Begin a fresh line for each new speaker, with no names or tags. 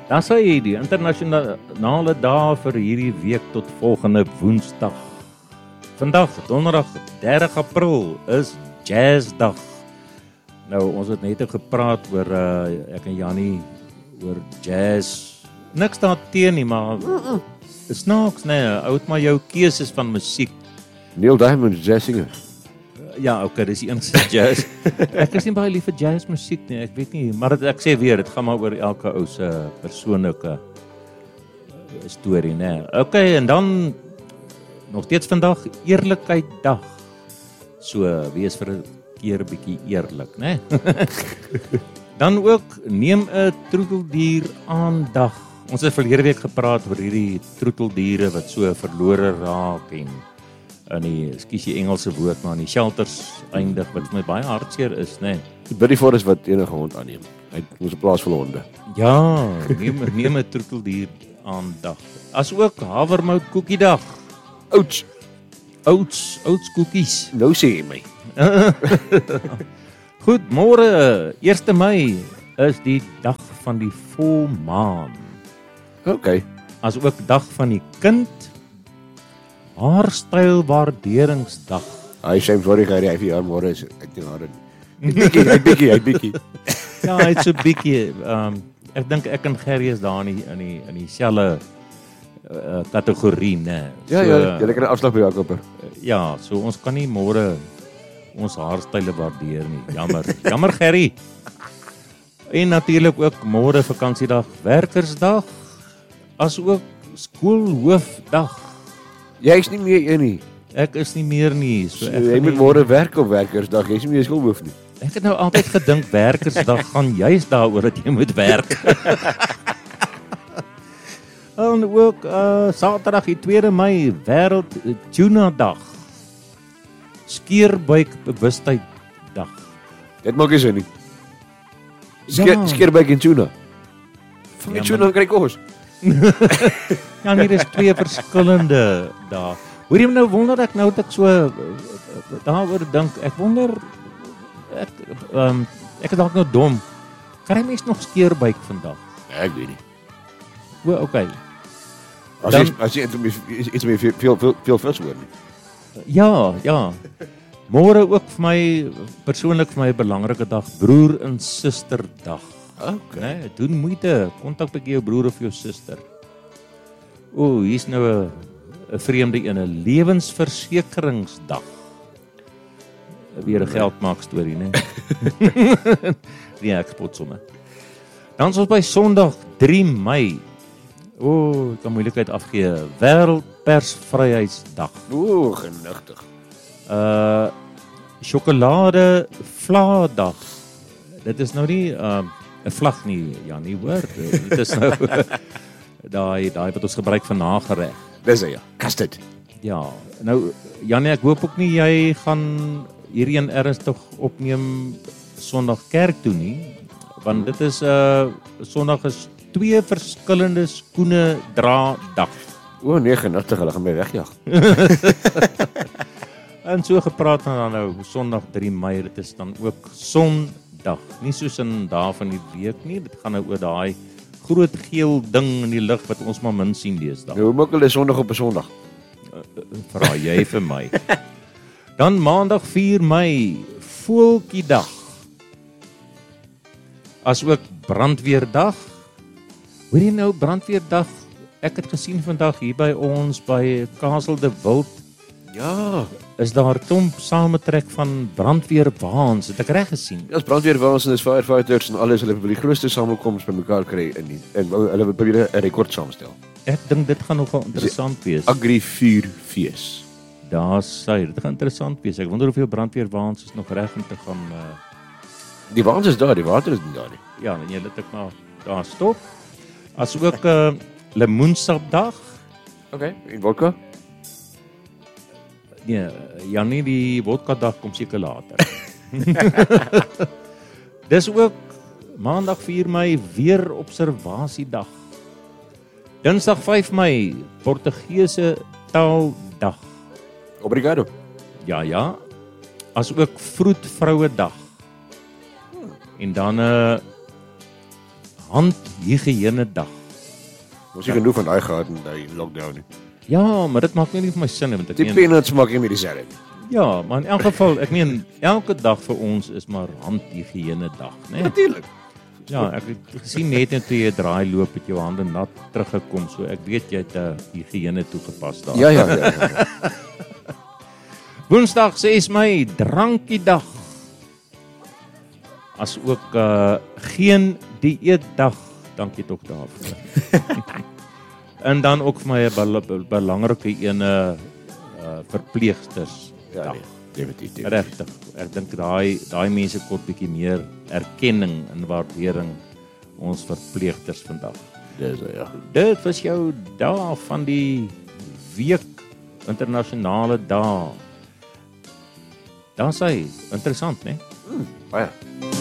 Dan sê hy die internasionale dae vir hierdie week tot volgende Woensdag. Vandag, donderdag 30 April is Jazzdag. Nou, ons het net gepraat oor ek en Jannie oor jazz. Niks daar teen nie, maar snaaks, nee, oud maar jou keuses van musiek.
Neil Diamond is jazz singer.
Ja, okay, dis die enigste jazz. Ek is nie baie lief vir jazzmusiek nie, ek weet nie, maar ek sê weer, dit gaan maar oor elke ou se persoonlike storie, né? Okay, en dan nog steeds vandag Eerlikheiddag. So, wees vir 'n keer bietjie eerlik, né? Dan ook neem 'n troeteldier aandag. Ons het verlede week gepraat oor hierdie troeteldiere wat so verlore raak en in die, ekskuus die Engelse woord, maar in die shelters eindig, wat vir my baie hartseer is, né?
Die Buddy Forrest wat enige hond aanneem. Hy het ons 'n plaas vol honde.
Ja, neem 'n troeteldier aandag. As ook havermout koekiedag.
Ouch,
Oats koekies.
nou sê jy my.
Goed, môre 1 Mei is die dag van die volmaan.
Okay.
As ook dag van die kind. Haarstylwaarderingsdag.
Hy sê sorry Gary, hy vir jaar môre is ek nie hare nie. Hy bietjie.
Ja, hy't so bietjie. Ek dink ek en Gerry is daar in dieselfde kategorie, né?
Ja, jy kan 'n afslag by Jakob.
Ja, so ons kan nie môre ons haarstyle waardeer nie. Jammer Gerry. En natuurlik ook môre vakansiedag, werkersdag, as ook skoolhoofdag.
Jy is nie meer een nie.
Ek is nie meer nie, so ek
Jy moet môre werk op werkersdag. Jy is nie meer skoolhoof nie.
Ek het nou altyd gedink werkersdag gaan juist daaroor dat jy moet werk. En ook Saterdag die 2 Mei wêreld tuna dag. Skeerbuik bewustheiddag.
Dit maak nie sin nie.
Ja.
Skeerbuik en tuna. Van
Ja,
die tuna kry kos.
Ja, hier is twee verskillende dae. Hoor jy nou wonder ek nou dat ek so daaroor dink. Ek wonder ek is dalk nou dom. Kry mens nog skeerbuik vandag?
Ek weet nie.
O, okay.
As jy iets meer veel vis hoor nie.
Ja. Môre ook vir my persoonlik vir my 'n belangrike dag, broer en suster dag.
Okay.
Nee, doen moeite, kontak bietjie jou broer of jou suster. O, hier's nou 'n vreemde een, lewensversekeringsdag. Weer 'n geldmaak storie, né? Nee, ek spot sommer. Dan is ons by Sondag 3 Mei. O, ek kan moeilikheid afgee. Wêreldpersvryheidsdag.
O, genigtig.
Sjokolade vlaadag. Dit is nou nie 'n vlag nie, Janie, hoor. Dit is nou daai wat ons gebruik vir nagereg.
Dis ja, custard.
Ja, nou Janie, ek hoop ook nie jy gaan hierdie een ernstig opneem Sondag kerk toe nie, want dit is Sondag is 2 verskillende skoene dra dag.
O, nee, genigtig, hulle gaan my wegjag.
En so gepraat van dan nou Sondag 3 Mei, dit is dan ook Sondag. Nie soos in dae van die week nie, dit gaan nou oor daai groot geel ding in die lug wat ons maar min sien deesdae.
Nou, hoe maak hulle Sondag op 'n Sondag?
Vra jy vir my. Dan Maandag 4 Mei, Voeltjiedag. As ook brandweerdag. Hoor jy nou brandweerdag? Ek het gesien vandag hier by ons by Kasteel de Wild.
Ja,
Is daar 'n klomp sametrek van brandweerwaans, het ek reg gesien?
as brandweerwaans en as firefighters en alles, hulle wil die grootste samekoms bymekaar kry en hulle wil probeer 'n rekord saamstel.
Ek dink dit gaan nogal interessant wees.
Agri vuurfees.
Daar sê, dit gaan interessant wees. Ek wonder hoeveel brandweerwaans is nog reg om te gaan
Die waans is daar, die water is nie daar nie.
ja, en jy laat ek maar daar stop. As ook lemoensapdag.
Okay, en vodka?
Nee, Janie, die vodka dag kom seker later. Dis ook Maandag 4 Mei weer observasiedag. Dinsdag 5 Mei Portugese taaldag.
Obrigado.
Ja. As ook vroedvrouedag. En dan handhygiëne dag.
Ons het genoeg van daai gehad in die lockdown nie.
Ja, maar dit maak nie vir my sin nie, want ek
Die peanuts maak nie meer dieselfde nie.
ja, maar in elk geval, ek meen elke dag vir ons is maar handhygiëne dag, né?
Natuurlik.
Ja, ek het gesien net toe jy draai loop het jou hande nat teruggekom, so ek weet jy het 'n higiëne toegepas daar.
Ja.
Woensdag 6 Mei, drankiedag. As ook geen dieetdag. Dankie tog daarvoor. En dan ook vir my 'n belangrike ene verpleegsters.
Ja, nee, definitief.
Regtig. Ek dink daai mense kort bietjie meer erkenning en waardering ons verpleegsters vandag.
Dis ja.
Dit was jou dag van die week, internasionale dag. Dan sê interessant, né?
Baie.